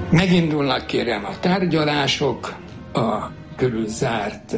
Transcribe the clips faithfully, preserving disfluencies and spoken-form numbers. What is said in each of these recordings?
Megindulnak, kérem, a tárgyalások, a körülzárt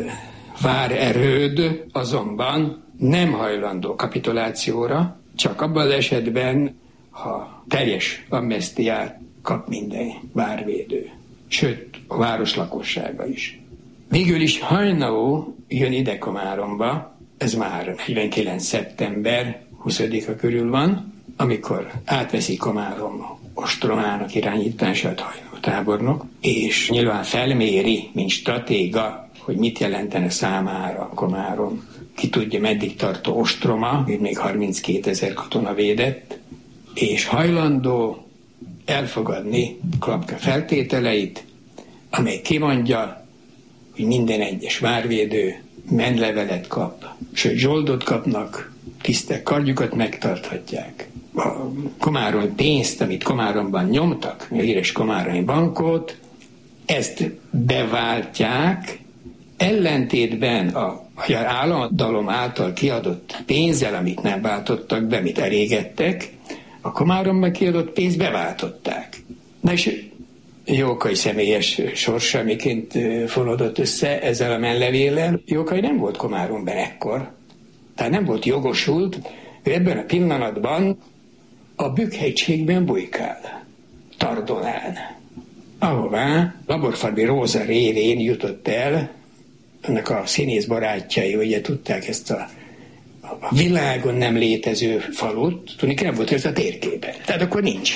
várerőd azonban nem hajlandó kapitulációra, csak abban az esetben, ha teljes amnesztiát kap minden várvédő, sőt, a város lakossága is. Végül is hajnaló jön ide Komáromba, ez már negyvenkilenc szeptember huszadika körül van, amikor átveszi Komárom ostromának irányítását Hajnó tábornok, és nyilván felméri, mint stratéga, hogy mit jelentene számára Komárom. Ki tudja, meddig tartó ostroma, még harminckétezer katona védett, és hajlandó elfogadni Klapka feltételeit, amely kimondja, hogy minden egyes várvédő menlevelet kap, sőt zsoldot kapnak, tisztek kardjukat megtarthatják. A Komárom pénzt, amit Komáromban nyomtak, a híres komáromi bankot, ezt beváltják, ellentétben a magyar államdalom által kiadott pénzzel, amit nem váltottak be, amit elégettek, a Komáromban kiadott pénzt beváltották. Na és Jókai személyes sorsa miként fonódott össze ezzel a menlevéllel. Jókai nem volt Komáromban ekkor, tehát nem volt jogosult, ő ebben a pillanatban a Bükk-hegységben bujkál, Tardonán, ahová Laborfalvi Róza révén jutott el, ennek a színész barátjai, ugye tudták ezt a, a világon nem létező falut, tudni nem volt ez a térképen, tehát akkor nincs.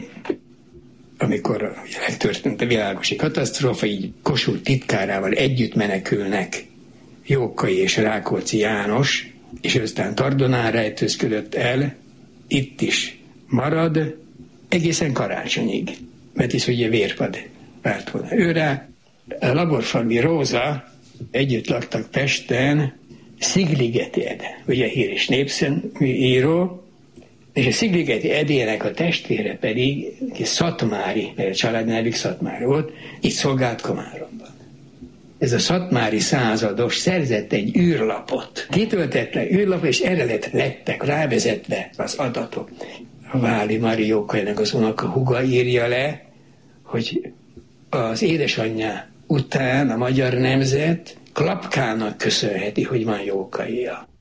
Amikor megtörtént a világosi katasztrófa, így Kossuth titkárával együtt menekülnek Jókai és Rákóczi János, és aztán Tardonán rejtőzködött el, itt is marad egészen karácsonyig, mert hisz ugye vérpad várt volna őre. A Laborfalvi Róza együtt laktak Pesten, Szigligeti Ede, ugye híres népszíníró, és a Szigligeti Edének a testvére pedig Szatmári, mert a család nevük Szatmári volt, itt szolgált Komáromban. Ez a szatmári százados szerzett egy űrlapot, kitöltetlen űrlapot, és erre lett, lettek rávezetve az adatok. A Váli Mari Jókainak az unoka húga írja le, hogy az édesanyja után a magyar nemzet Klapkának köszönheti, hogy van Jókaija.